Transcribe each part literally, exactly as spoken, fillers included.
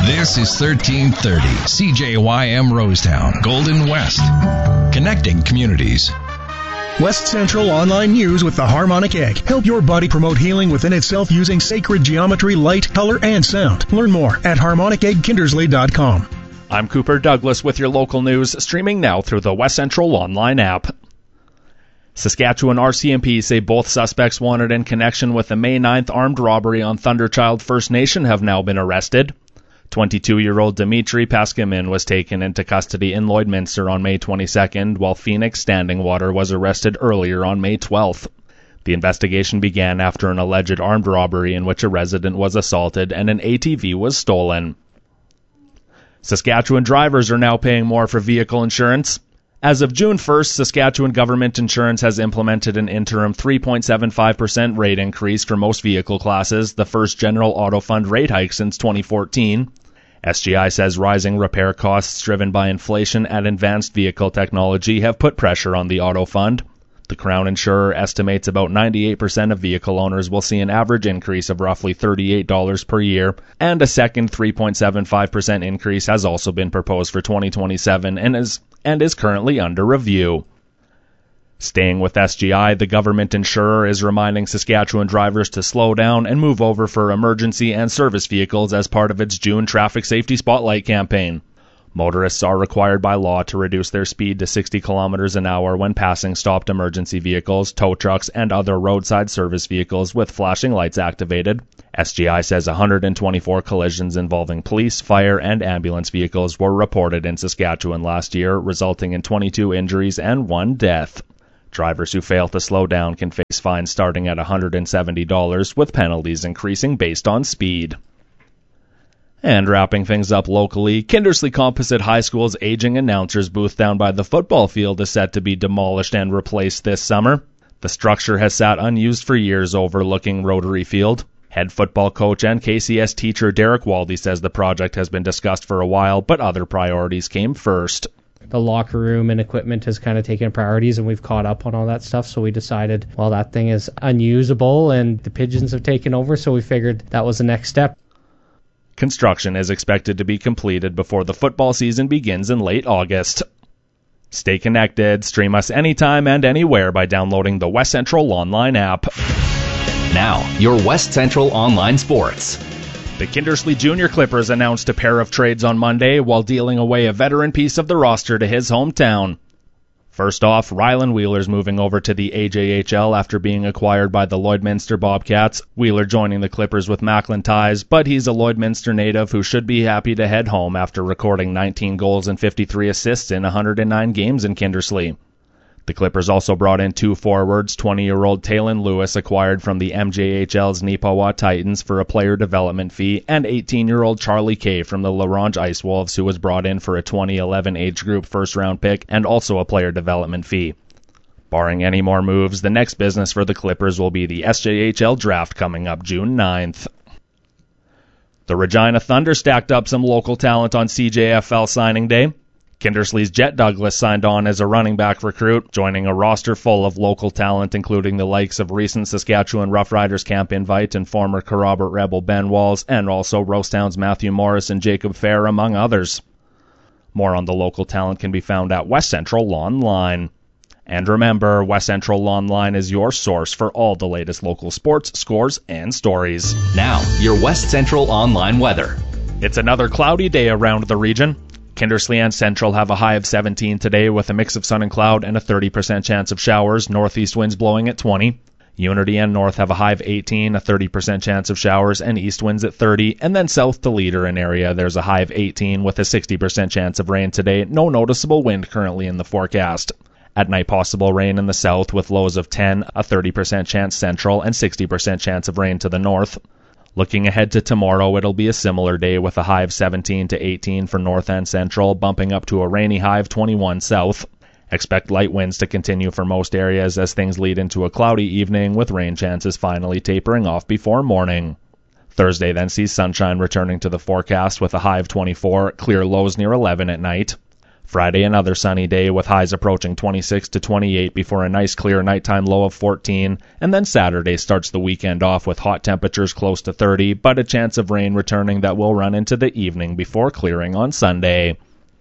This is thirteen thirty C J Y M Rosetown, Golden West. Connecting communities. West Central Online News with the Harmonic Egg. Help your body promote healing within itself using sacred geometry, light, color, and sound. Learn more at harmonic egg kindersley dot com. I'm Cooper Douglas with your local news, streaming now through the West Central Online app. Saskatchewan R C M P say both suspects wanted in connection with the May ninth armed robbery on Thunderchild First Nation have now been arrested. twenty-two-year-old Dimitri Paskimin was taken into custody in Lloydminster on May twenty-second, while Phoenix Standing Water was arrested earlier on May twelfth. The investigation began after an alleged armed robbery in which a resident was assaulted and an A T V was stolen. Saskatchewan drivers are now paying more for vehicle insurance. As of June first, Saskatchewan Government Insurance has implemented an interim three point seven five percent rate increase for most vehicle classes, the first general auto fund rate hike since twenty fourteen. S G I says rising repair costs driven by inflation and advanced vehicle technology have put pressure on the auto fund. The Crown insurer estimates about ninety-eight percent of vehicle owners will see an average increase of roughly thirty-eight dollars per year, and a second three point seven five percent increase has also been proposed for twenty twenty-seven and is, and is currently under review. Staying with S G I, the government insurer is reminding Saskatchewan drivers to slow down and move over for emergency and service vehicles as part of its June Traffic Safety Spotlight campaign. Motorists are required by law to reduce their speed to sixty kilometers an hour when passing stopped emergency vehicles, tow trucks, and other roadside service vehicles with flashing lights activated. S G I says one hundred twenty-four collisions involving police, fire, and ambulance vehicles were reported in Saskatchewan last year, resulting in twenty-two injuries and one death. Drivers who fail to slow down can face fines starting at one hundred seventy dollars, with penalties increasing based on speed. And wrapping things up locally, Kindersley Composite High School's aging announcers booth down by the football field is set to be demolished and replaced this summer. The structure has sat unused for years overlooking Rotary Field. Head football coach and K C S teacher Derek Waldy says the project has been discussed for a while, but other priorities came first. The locker room and equipment has kind of taken priorities, and we've caught up on all that stuff, so we decided, well, that thing is unusable and the pigeons have taken over, so we figured that was the next step. Construction is expected to be completed before the football season begins in late August. Stay connected. Stream us anytime and anywhere by downloading the West Central Online app. Now, your West Central Online Sports. The Kindersley Junior Clippers announced a pair of trades on Monday while dealing away a veteran piece of the roster to his hometown. First off, Rylan Wheeler's moving over to the A J H L after being acquired by the Lloydminster Bobcats. Wheeler joining the Clippers with Macklin ties, but he's a Lloydminster native who should be happy to head home after recording nineteen goals and fifty-three assists in one hundred nine games in Kindersley. The Clippers also brought in two forwards, twenty-year-old Taylon Lewis acquired from the M J H L's Neepawa Titans for a player development fee, and eighteen-year-old Charlie Kay from the La Ronge Ice Wolves, who was brought in for a twenty eleven age group first-round pick and also a player development fee. Barring any more moves, the next business for the Clippers will be the S J H L draft coming up June ninth. The Regina Thunder stacked up some local talent on C J F L signing day. Kindersley's Jet Douglas signed on as a running back recruit, joining a roster full of local talent including the likes of recent Saskatchewan Roughriders camp invite and former Kerrobert Rebel Ben Walls, and also Rosetown's Matthew Morris and Jacob Fair, among others. More on the local talent can be found at West Central Online. And remember, West Central Online is your source for all the latest local sports, scores, and stories. Now, your West Central Online weather. It's another cloudy day around the region. Kindersley and Central have a high of seventeen today with a mix of sun and cloud and a thirty percent chance of showers, northeast winds blowing at twenty. Unity and North have a high of eighteen, a thirty percent chance of showers, and east winds at thirty. And then south to Leader and area, there's a high of eighteen with a sixty percent chance of rain today. No noticeable wind currently in the forecast. At night, possible rain in the south with lows of ten, a thirty percent chance central, and sixty percent chance of rain to the north. Looking ahead to tomorrow, it'll be a similar day with a high of seventeen to eighteen for north and central, bumping up to a rainy high of twenty-one south. Expect light winds to continue for most areas as things lead into a cloudy evening, with rain chances finally tapering off before morning. Thursday then sees sunshine returning to the forecast with a high of twenty-four, clear lows near eleven at night. Friday, another sunny day with highs approaching twenty-six to twenty-eight before a nice clear nighttime low of fourteen. And then Saturday starts the weekend off with hot temperatures close to thirty, but a chance of rain returning that will run into the evening before clearing on Sunday.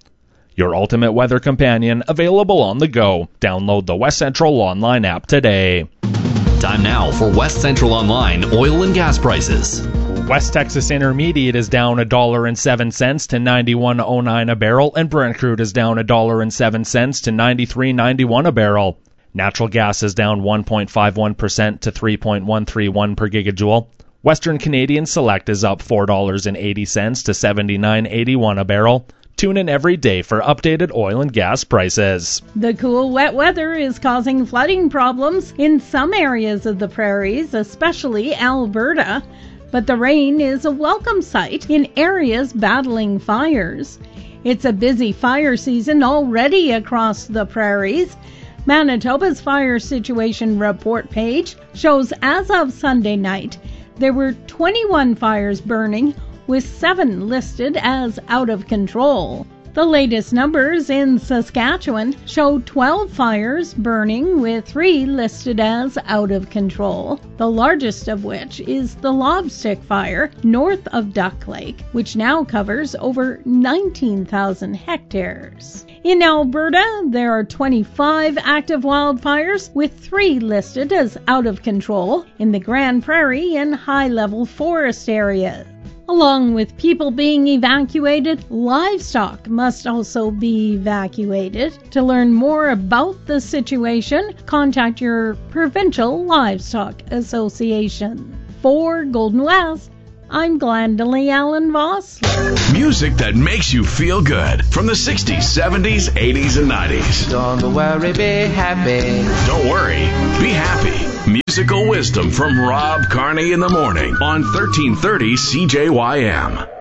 Your ultimate weather companion, available on the go. Download the West Central Online app today. Time now for West Central Online oil and gas prices. West Texas Intermediate is down one dollar and seven cents to ninety-one oh nine a barrel, and Brent crude is down one dollar and seven cents to ninety-three ninety-one a barrel. Natural gas is down one point five one percent to three point one three one per gigajoule. Western Canadian Select is up four dollars and eighty cents to seventy-nine eighty-one a barrel. Tune in every day for updated oil and gas prices. The cool, wet weather is causing flooding problems in some areas of the prairies, especially Alberta. But the rain is a welcome sight in areas battling fires. It's a busy fire season already across the prairies. Manitoba's fire situation report page shows as of Sunday night, there were twenty-one fires burning, with seven listed as out of control. The latest numbers in Saskatchewan show twelve fires burning, with three listed as out of control, the largest of which is the Lobstick Fire north of Duck Lake, which now covers over nineteen thousand hectares. In Alberta, there are twenty-five active wildfires, with three listed as out of control in the Grand Prairie and high-level forest areas. Along with people being evacuated, livestock must also be evacuated. To learn more about the situation, contact your provincial livestock association. For Golden West, I'm Glendalee Allen Vossler. Music that makes you feel good from the sixties, seventies, eighties, and nineties. Don't worry, be happy. Don't worry, be happy. Musical wisdom from Rob Carney in the morning on thirteen thirty C J Y M.